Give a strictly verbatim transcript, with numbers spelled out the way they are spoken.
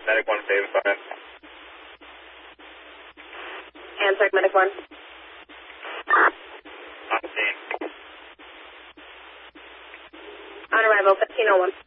Medic one, save five. Answer, Medic one. On scene. On arrival, fifteen oh one.